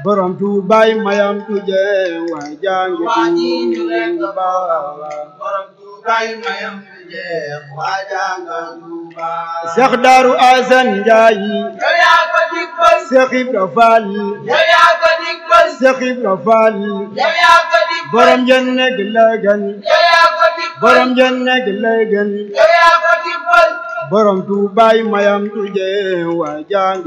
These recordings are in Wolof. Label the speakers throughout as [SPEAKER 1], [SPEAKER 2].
[SPEAKER 1] borom Tuubaa mayam tuje waa jangi Tuuba
[SPEAKER 2] borom Tuubaa mayam tuje waa janga Tuuba
[SPEAKER 1] Seex Daaru Asan Njaay
[SPEAKER 2] yow yaa ko digbal
[SPEAKER 1] Seex Ibra Faal
[SPEAKER 2] yow yaa ko digbal
[SPEAKER 1] Seex Ibra Faal
[SPEAKER 2] yow yaa ko digbal
[SPEAKER 1] borom jenne gi lëgën
[SPEAKER 2] yow yaa ko digbal
[SPEAKER 1] borom jenne gi lëgën
[SPEAKER 2] yow yaa ko digbal
[SPEAKER 1] borom Tuubaa mayam tuje waa jangi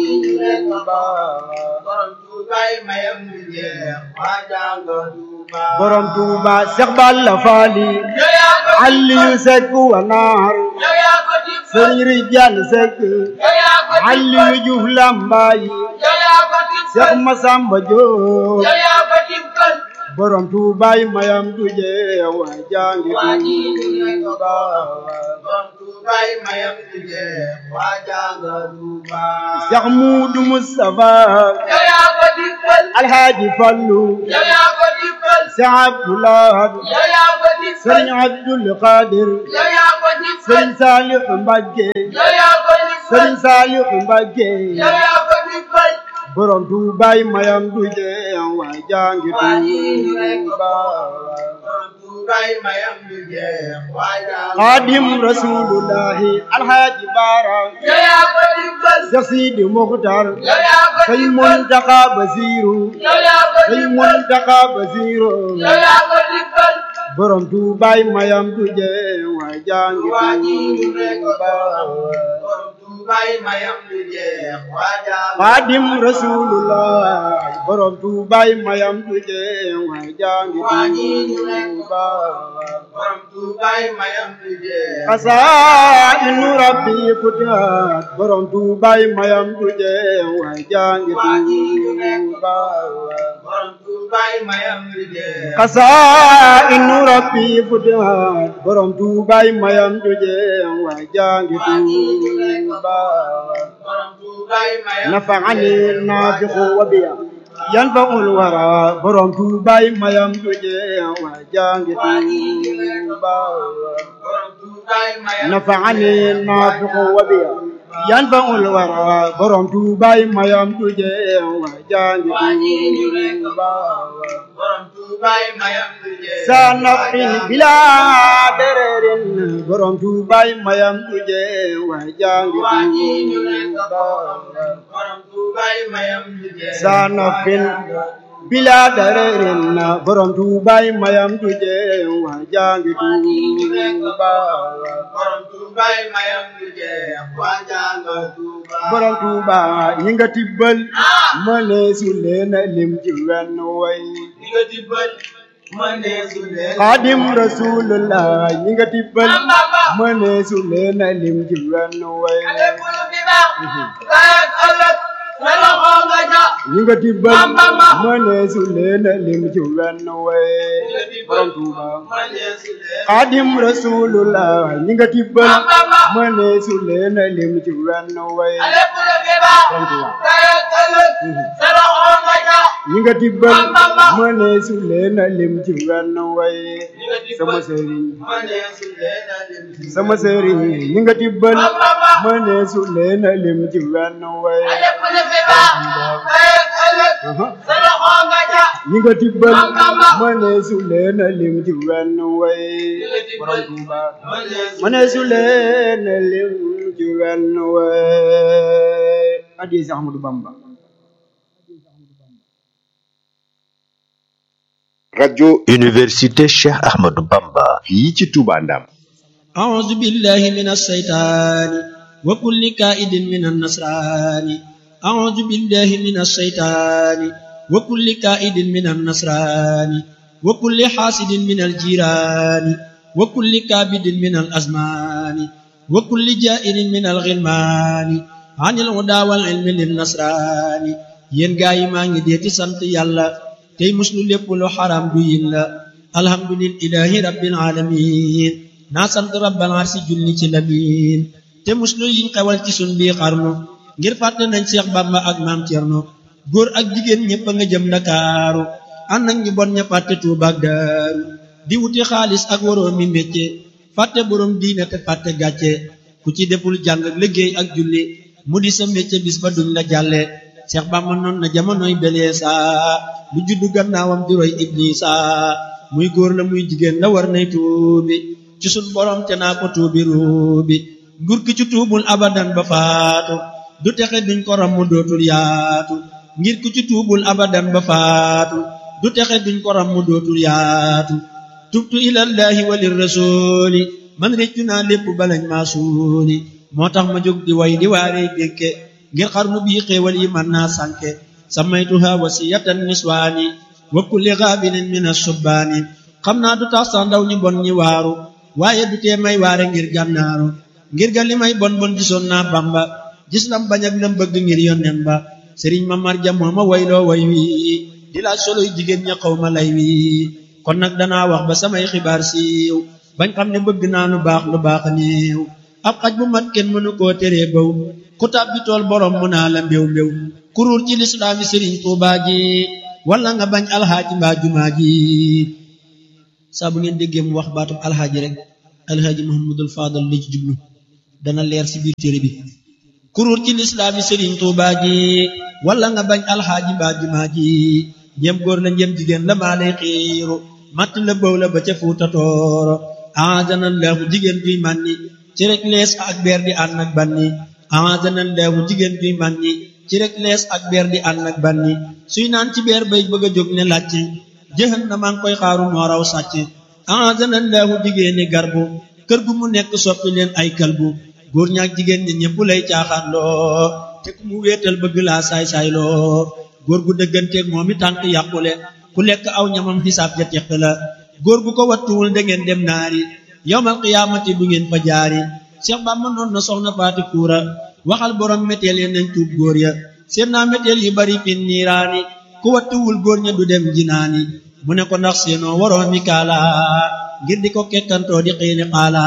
[SPEAKER 1] Tuuba
[SPEAKER 2] borom Tuubaa mayam tuje waa janga Tuuba
[SPEAKER 1] borom Tuuba Seex Balla Faali
[SPEAKER 2] yow yaa ko
[SPEAKER 1] Aliyu Sekk wa naar
[SPEAKER 2] yow yaa ko digbal
[SPEAKER 1] Sëriñ Rijal Sekk
[SPEAKER 2] yow yaa ko digbal
[SPEAKER 1] Aliyu Juuf Lambaay
[SPEAKER 2] yow yaa ko digbal
[SPEAKER 1] Seex Masamba Jóob
[SPEAKER 2] yow yaa ko digbal
[SPEAKER 1] borom Tuubaa mayam tuje waa jangi Tuuba
[SPEAKER 2] borom Tuubaa mayam tuje waa janga Tuuba
[SPEAKER 1] Seex Muudu Mustafa
[SPEAKER 2] yow yaa ko digbal
[SPEAKER 1] Alhaaji Fallu
[SPEAKER 2] yow yaa ko digbal
[SPEAKER 1] Seex Abdulaay
[SPEAKER 2] yow yaa ko digbal
[SPEAKER 1] Sëriñ Abdul Qaadir
[SPEAKER 2] yow yaa ko digbal
[SPEAKER 1] Sëriñ Saalixu Mbàkke
[SPEAKER 2] yow yaa ko digbal
[SPEAKER 1] Sëriñ Saalixu Mbàkke
[SPEAKER 2] yow yaa ko digbal
[SPEAKER 1] borom Tuubaa mayam tuje waa jangi Tuuba
[SPEAKER 2] borom Tuubaa mayam tuje waa janga
[SPEAKER 1] Xaadim Rasuulullaahi Alhaaji Baara
[SPEAKER 2] yow yaa ko digbal
[SPEAKER 1] Seex Sidi Muxtaar
[SPEAKER 2] yow yaa ko
[SPEAKER 1] Sëñ
[SPEAKER 2] digbal
[SPEAKER 1] Muntaxa Basiiru
[SPEAKER 2] yow yaa ko
[SPEAKER 1] Sëñ
[SPEAKER 2] digbal
[SPEAKER 1] Muntaxa Basiiru
[SPEAKER 2] yow yaa ko digbal
[SPEAKER 1] borom Tuubaa mayam tuje waa jangi Tuuba
[SPEAKER 2] borom Tuubaa mayam tuje waa janga
[SPEAKER 1] Xaadim Rasuulullaahi borom Tuubaa mayam tuje waa jangi Tuuba
[SPEAKER 2] borom Tuubaa mayam tuje
[SPEAKER 1] Xasaa'inu Rabbi futihat borom Tuubaa mayam tuje waa jangi Tuuba
[SPEAKER 2] borom Tuubaa mayam tuje
[SPEAKER 1] Xasaa'inu Rabbi futihat borom Tuubaa mayam tuje waa jangi Tuuba
[SPEAKER 2] borom Tuubaa mayam
[SPEAKER 1] nafa'ani naafiqu wa biya yanfa'ul wara borom Tuubaa mayam tuje waa jangi Tuuba
[SPEAKER 2] borom Tuubaa mayam
[SPEAKER 1] nafa'ani naafiqu wa biya yanfa'ul wara borom Tuubaa mayam tuje waa jangi Tuuba
[SPEAKER 2] borom Tuubaa mayam tuje
[SPEAKER 1] sa nafin bila dererin borom Tuubaa mayam tuje waa jangi Tuuba
[SPEAKER 2] borom Tuubaa mayam tuje
[SPEAKER 1] sa nafin bila dererin borom Tuubaa mayam tuje waa jangi Tuuba
[SPEAKER 2] borom Tuubaa mayam tuje waa janga Tuuba
[SPEAKER 1] borom Tuubaa ñi nga tibbal mëne su leen lim ci wenn way
[SPEAKER 2] ñi nga dibbal mëne su leen
[SPEAKER 1] Xaadim Rasuulullaah ñi nga tibbal mëne su leen lim ci wenn way
[SPEAKER 2] lépp lu fi baax kayak ëllëg sa loxo nga ja
[SPEAKER 1] ñi nga tibbal mëne su leen lim ci wenn way borom Tuubaa
[SPEAKER 2] mëne su leen
[SPEAKER 1] Xaadim Rasuulullaah ñi nga tibbal mëne su leen lim ci wenn way
[SPEAKER 2] lépp lu fi baax kayak ëllëg sa loxo nga ja
[SPEAKER 1] ñi nga tibbal mëne su leen lim ci wenn way sama sëriñ
[SPEAKER 2] mëne su leen lim
[SPEAKER 1] sama sëriñ ñi nga tibbal mëne su leen lim ci wenn way
[SPEAKER 2] lépp lu fi baax kayak ëllëg sa loxo nga ja
[SPEAKER 1] ñi nga tibbal mëne su leen lim ci wenn way borom Tuubaa mëne su leen lim ci wenn way adiyee si Ahmadu Bamba
[SPEAKER 3] rajo Université Cheikh Ahmadou Bamba fii ci Touba Ndam
[SPEAKER 4] أعوذ بالله من الشيطان وكل كائد من النصران أعوذ بالله من الشيطان وكل كائد من النصران وكل حاسد من الجيران وكل كابد من الأزمان وكل جائر من الغلمان عن الهدى والعلم للنصران ين غاي ماغي ديتي سانت يالا تي مسلو ليپ لو حرام دو يلا الحمد لله رب العالمين naa sant rabbal arsi julli ci lamin te muslu yiñ xewal ci sun bi xarnu ngir fàtte nañ Seex Bamba ak Maam Cerno góor ak jigéen ñépp a nga jëm Ndakaaru ànd ak ñu bon ña fàtte Tuuba ak Daaru di wuti xaalis ak waroomi mécce fàtte borom diine te fàtte gàcce ku ci deful jàng ak liggéey ak julli mu di sa mécce bis ba duñ la jàlle Seex Bamba noon na jamonoy beleesa lu juddu gannaawam di roy Iblisa muy góor la muy jigéen la war nay tuubi ci sun borom te naa ko tuubi ruubi nguur ki ci tuubul abadan ba faatu du texe duñ ko ram mu dootul yaatu ngir ku ci tuubul abadan ba faatu du texe duñ ko ram mu dootul yaatu tubtu ilallahi walir rasuli man réccu naa lépp balañ maa suuli moo tax ma jóg di way di waaree dénke ngir xarnu bii xéewal yi man naa sànke samaytuha wasiyatan niswaani wa kulli gaabinin min asubbaani xam naa du tax sax ndaw ñi bon ñi waaru waaye du tee may waare ngir gànnaaru ngir ga li may bon bon gisoon naa Bamba gis lam bañ ak lam bëgg ngir yonnen ba sëriñ ma marja moo ma wayloo way wi di laaj soloy jigéen ña xaw ma lay wi kon nag danaa wax ba samay xibaar siiw bañ xam ne bëgg naa lu baax néew ab xaj bu mat kenn mënu koo teree baw ku tàbbi tool borom mu naa la mbéw mbéw kuruur ci lislaami sëriñ Tuubaa ji wala nga bañ alxaaji mbaa jumaa ji saa bu ngeen déggee mu wax baatub alxaaji rek alxaaji Muhammadul Faadal li ci jublu dana leer ci biir téere bi kuruur ci lislaami sëriñ Tuubaa ji wala nga bañ alxaaji mbaa jumaa ji njëm góor la njëm jigéen la maa lay xiiru matt la bëw la ba ca Fuuta Tooro aadanallahu jigéen juy mànni ci rek lees ak beer di ànd ak banni aadanallahu jigéen juy mànni ci rek lees ak beer di ànd ak banni suy naan ci beer bay bëgg a jóg ne làcc jëxan na maa ngi koy xaaru moo raw sàcc aadanallahu jigéeni garbu kër gu mu nekk soppi leen ay kalbu góor ñaak jigéen ñi ñëpp lay caaxaan loo te ku mu wéetal bëgg laa saay-saay loo góor gu dëgganteeg moom i tànk yàqule ku lekk aw ñamam xisaab ja teq la góor gu ko wattuwul da ngeen dem naari yawmal qiyaamati du ngeen fa jaari Cheikh Bamba noon na soxna Faati Kuura waxal borom méteel ya nañ tuub góor ya seen naa méteel yu bari fin niiraani ku wattuwul góor ña du dem jinaani mu ne ko ndax seenoo waroo mi kaala ngir di ko kekkantoo di xiini xaala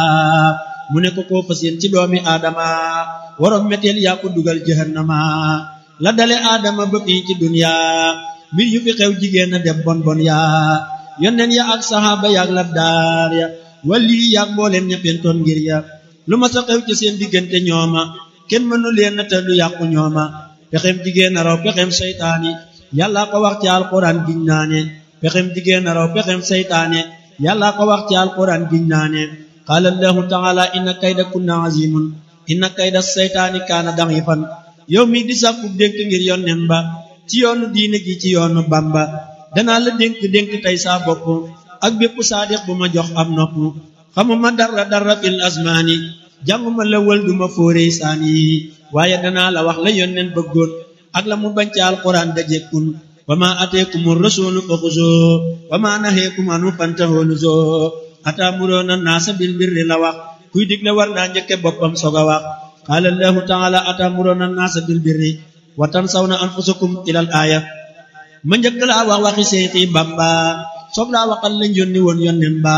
[SPEAKER 4] mu ne ko koo fa seen ci doomi aadama waroom méteel yaa ko dugal jahannama la dale aadama ba fii ci dunya mbir yu fi xew jigéen a dem bon bon yaa yonneen ya ak saxaaba yaak labdaar ya wali yaak mbooleen ña pentoon ngir ya lu ma sa xew ci seen diggante ñooma kenn mënu leen te du yàqu ñooma pexem jigéen a raw pexem seytaane yàlla ko wax ci alquran giñ naane pexem jigéen a raw pexem seytaane yàlla ko wax ci alquran giñ naane qaala allahu taala inna kayda kunna azimun inna kayda seytaani kaana da'ifan yow mi di sàkku dénk ngir yonnen ba ci yoonu diine ji ci yoonu Bamba danaa la dénk tey saa bopp ak bépp saadiq bu ma jox am nopp xamuma dara fil asmaani jànguma la wël duma fóorey saani waaye danaa la wax la yonnen bëggoon ak la mu bañ ci alquran dajekkun wa ma ateekumu rasulu fa xuzoo wa ma naheekum anhu fantahoo nuzoo ataamuroona naasa bil birri la wax kuy digle war naa njëkke boppam soog a wax qaala allahu taala ataamuroona naasa bil birri wa tansawna anfusakum ilal aaya ma njëkk laa wax waxi Seexi Bamba soog laa waxal lañ yónni woon yonnen ba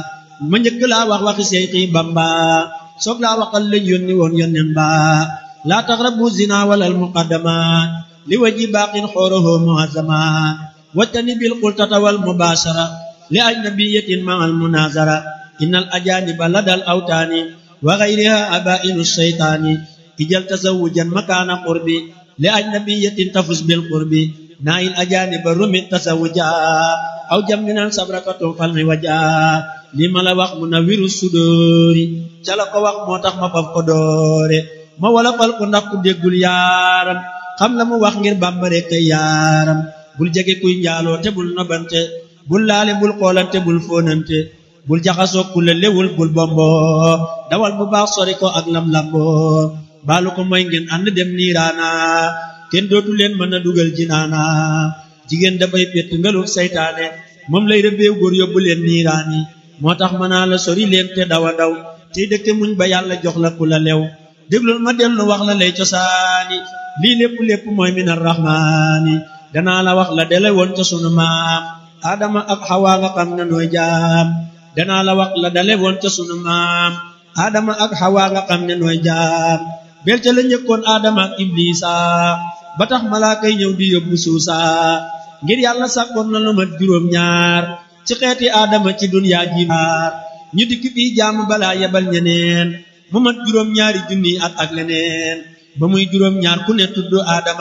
[SPEAKER 4] ma njëkk laa wax waxi Seexi Bamba soog laa waxal lañ yónni woon yonnen ba laa taqrabu zina walal muqaddama li waji baaqin xooroho muazama wattani bil qultata wal mubashara li ajnabiyatin ma'al munazara innal ajaniba ladal awtaani wa ghayriha abainu shaytaani ijal tazawujan makaana qurbi li ajnabiyatin tafus bil qurbi nail ajaniba rumit tazawuja aw jamminan sabrakatu falmi waja li ma la wax munawwiru sudóori ca la ko wax moo tax ma faf ko doore ma wala fal ko ndax ku déggul yaaram xam la mu wax ngir Bamba rekk yaaram bul jege kuy njaaloo te bul nobante bul laale bul xoolante bul fóonante bul jaxasoo ku la lewul bul bombo dawal bu baax sori ko ak lam lambo baalu ko mooy ngeen ànd dem niiraana kenn dootu leen mën a dugal jinaana jigéen dafay pett ngalul saytaane moom lay rëbbeew góor yóbbu leen niiraani moo tax mën naa la sori leen te dawa daw tey dëkke muñ ba yàlla jox la ku la lew déglul ma dellu wax la lay cosaani lii lépp mooy minar rahmaani danaa la wax la dele woon ca sunu maam Adama ak Hawa nga xam ne nooy jaam danaa la wax la dale woon ca sunu maam Adama ak Hawa nga xam ne nooy jaam bel ca la njëkkoon Adama ak Iblisa ba tax malaaka yi ñëw di yóbbu suusa ngir yàlla sàkkoon na lu mat juróom ñaar ci xeeti Adama ci dunyaa ji ñu dikk fii jaamu balaa yebal ñeneen mu mat juróom ñaari junni at ak leneen ba muy juróom ñaar ku ne tudd Adama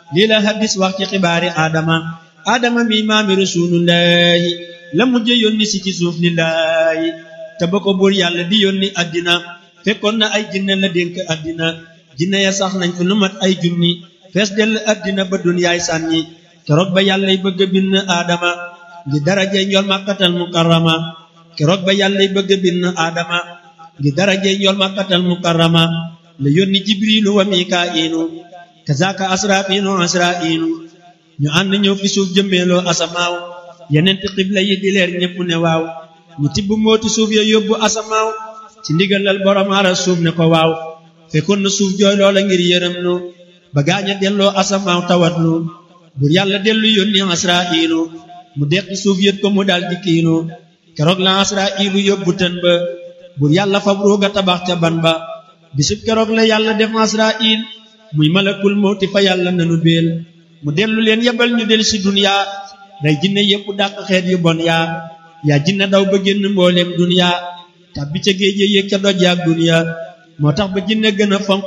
[SPEAKER 4] lii la hadis wax ci xibaari Adama Adama mi maami rasulullahi la mujje yónni si ci suuf lillahi te ba ko buur yàlla di yónni addina fekkoon na ay jinne la dénk addina jinne ya sax nañ fi lu mat ay junni fees dell addina ba dunyaay sànni keroog ba yàllay bëgg a bind Adama ngi darajey njool Makkatal Mukarrama keroog ba yàllay bëgg a bind Adama ngi darajey njool Makkatal Mukarrama la yónni Jibrilu wa Mikaa'ilu kazaaka Asraafiilu ñu ànd ñëw fi suuf jëmbeeloo asamaaw yeneenti xibla yi di leer ñépp ne waaw ñu tibb mooti suuf ya yóbbu asamaaw ci ndigalal borom aras suuf ne ko waaw fekkoon na suuf jooy loola ngir yërëm nu ba gaaña delloo asamaaw tawat nu bur yàlla dellu yónni Asraa'ilu mu deqi suuf yët ko mu dal di kiinu keroog la Asraa'ilu yóbbu tën ba bur yàlla fab ruuga tabax ca ban ba bisub keroog la yàlla def Asraa'il muy malakul mawti fa yàlla nanu béel mu dellu leen yebal ñu del si duniya rey jinne yépp dàq xeet yu bon yaa jinne daw ba génn mbooleem duniya tàbbi ca géej yéeg ca doj yaak duniya moo tax ba jinne gën a fonk